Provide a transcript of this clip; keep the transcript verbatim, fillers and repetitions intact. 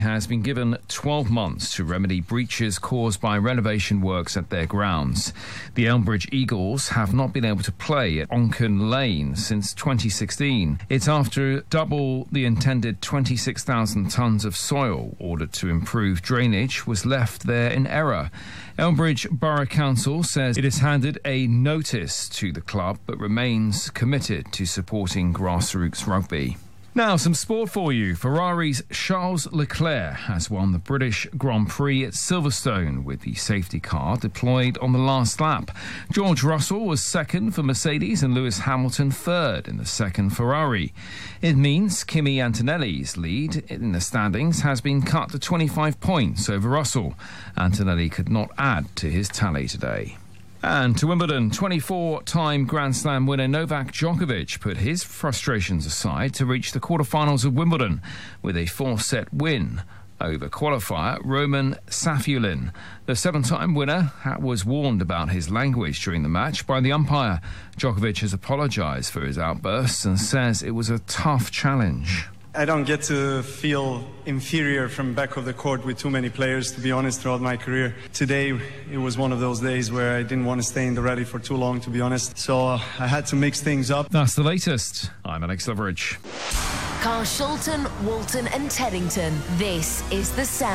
has been given twelve months to remedy breaches caused by renovation works at their grounds. The Elmbridge Eagles have not been able to play at Onchan Lane since twenty sixteen. It's after double the intended twenty-six thousand tonnes of soil ordered to improve drainage was left there in error. Elmbridge Borough Council says it has handed a notice to the club but remains committed to supporting grassroots rugby. Now, some sport for you. Ferrari's Charles Leclerc has won the British Grand Prix at Silverstone with the safety car deployed on the last lap. George Russell was second for Mercedes and Lewis Hamilton third in the second Ferrari. It means Kimi Antonelli's lead in the standings has been cut to twenty-five points over Russell. Antonelli could not add to his tally today. And to Wimbledon, twenty-four-time Grand Slam winner Novak Djokovic put his frustrations aside to reach the quarterfinals of Wimbledon with a four-set win over qualifier Roman Safiullin. The seven-time winner was warned about his language during the match by the umpire. Djokovic has apologised for his outbursts and says it was a tough challenge. I don't get to feel inferior from back of the court with too many players, to be honest, throughout my career. Today, it was one of those days where I didn't want to stay in the rally for too long, to be honest. So uh, I had to mix things up. That's the latest. I'm Alex Loveridge. Carshalton, Walton and Teddington. This is The Sound.